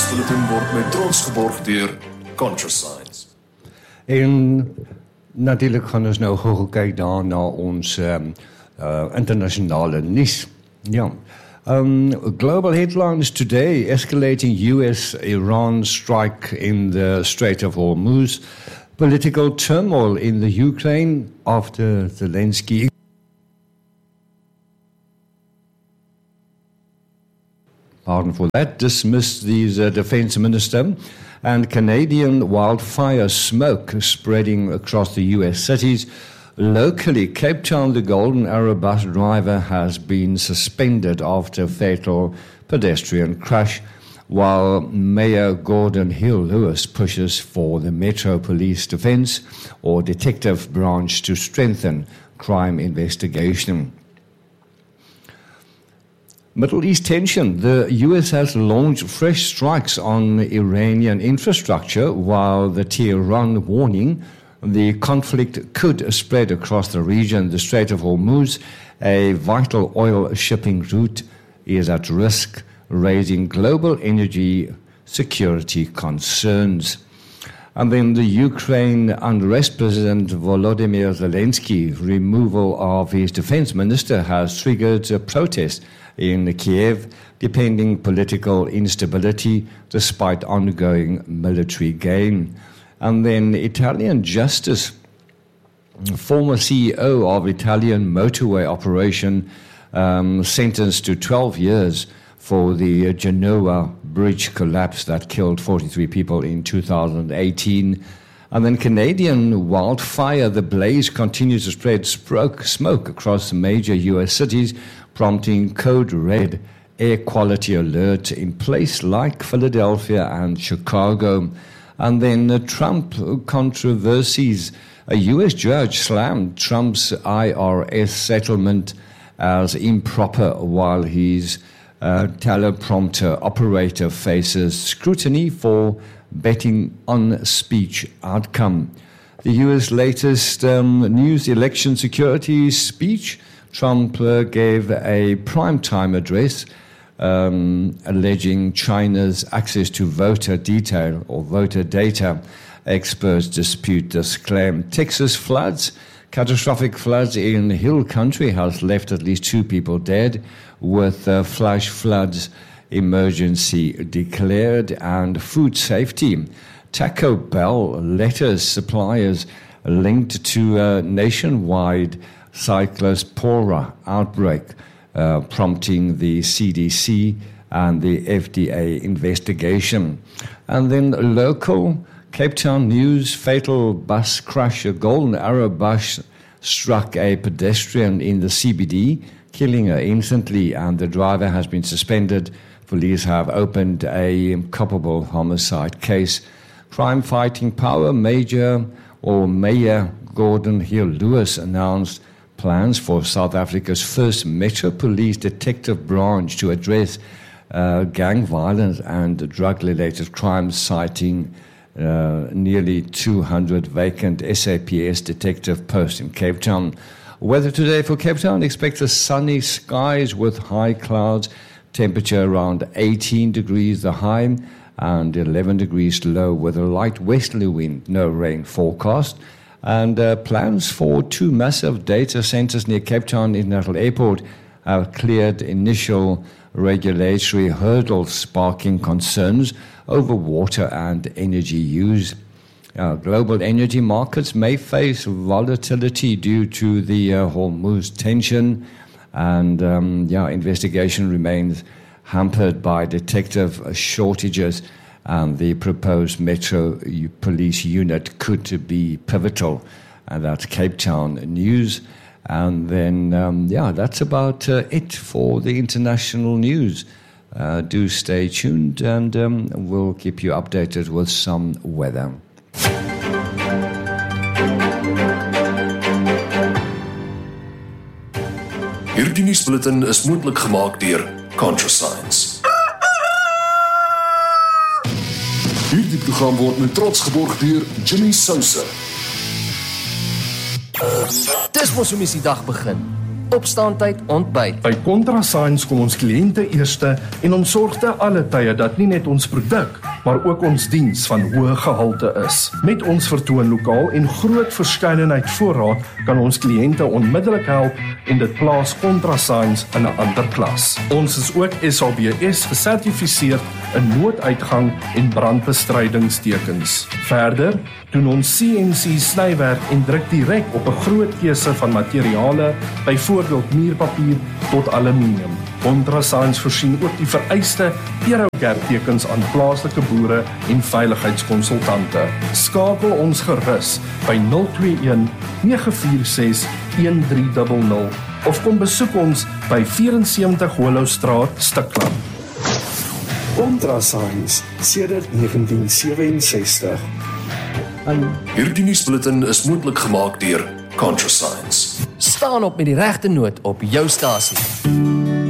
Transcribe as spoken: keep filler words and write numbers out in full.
Nuusbulletin word met trots geborg deur ContraScience. En natuurlijk gaan ons nou gou kyk daar na ons um, uh, internasionale nuus. Ja. Um, global headlines today: escalating U S-Iran strike in the Strait of Hormuz, political turmoil in the Ukraine after Zelensky pardon for that, dismissed the uh, defense minister, and Canadian wildfire smoke spreading across the U S cities. Locally, Cape Town, the Golden Arrow bus driver has been suspended after a fatal pedestrian crash, while Mayor Gordon Hill Lewis pushes for the Metro Police Defence or Detective Branch to strengthen crime investigation. Middle East tension. The U S has launched fresh strikes on Iranian infrastructure, while the Tehran warning the conflict could spread across the region. The Strait of Hormuz, a vital oil shipping route, is at risk, raising global energy security concerns. And then the Ukraine unrest, President Volodymyr Zelensky removal of his defense minister has triggered a protest in Kiev, depending political instability despite ongoing military gain. And then Italian justice, former C E O of Italian motorway operation, um, sentenced to twelve years for the Genoa bridge collapse that killed forty-three people in two thousand eighteen. And then Canadian wildfire, the blaze continues to spread smoke across major U S cities, prompting code red air quality alert in places like Philadelphia and Chicago. And then uh, Trump controversies. A U S judge slammed Trump's I R S settlement as improper, while his uh, teleprompter operator faces scrutiny for betting on speech outcome. The U S latest um, news election security speech. Trump uh, gave a primetime address um, alleging China's access to voter detail or voter data. Experts dispute this claim. Texas floods. Catastrophic floods in Hill Country has left at least two people dead, with uh, flash floods emergency declared. And food safety. Taco Bell letters suppliers linked to a nationwide Cyclospora outbreak, uh, prompting the C D C and the F D A investigation. And then local Cape Town news: fatal bus crash. A Golden Arrow bus struck a pedestrian in the C B D, killing her instantly, and the driver has been suspended. Police have opened a culpable homicide case. Crime fighting power Major or Mayor Gordon Hill Lewis announced plans for South Africa's first Metro Police Detective Branch to address uh, gang violence and drug-related crimes, citing uh, nearly two hundred vacant S A P S detective posts in Cape Town. Weather today for Cape Town: expect the sunny skies with high clouds, temperature around eighteen degrees the high and eleven degrees low, with a light westerly wind, no rain forecast. And uh, plans for two massive data centers near Cape Town International Airport have cleared initial regulatory hurdles, sparking concerns over water and energy use. Uh, global energy markets may face volatility due to the uh, Hormuz tension, and um, yeah, investigation remains hampered by detective shortages, and the proposed Metro Police unit could be pivotal. And that's Cape Town news. And then, um, yeah, that's about uh, it for the international news. Uh, do stay tuned, and um, we'll keep you updated with some weather. Hierdie nuusbulletin is moontlik gemaak deur ContraScience. Hierdie program word met trots geborg deur Jimmy Sousa. Dis mos hoe mens die dag begin. opstaantyd, ontbyt. By ContraScience kom ons kliënte eerste en ons sorg te alle tye dat nie net ons produk, maar ook ons diens van hoë gehalte is. Met ons vertoonlokaal en groot verskeidenheid voorraad kan ons kliënte onmiddellik help en dit plaas ContraScience in 'n ander klas. Ons is ook S A B S gesertifiseer in nooduitgang en brandbestrydingstekens. Verder doen ons C N C snywerk en druk direk op 'n groot keuse van materiale, byvoorbeeld muurpapier tot aluminium. ContraScience voorsien ook die vereiste Eurocare-tekens aan plaaslike boere en veiligheidskonsultante. Skakel ons gerus by nul twee een nege vier ses een drie nul nul of kom besoek ons by vyf-en-sewentig Hollowstraat, Stikland. ContraScience sedert negentien sewe-en-sestig. Hierdie nuusbulletin is moontlik gemaak deur ContraScience. Staan op met die regte noot op jou stasie.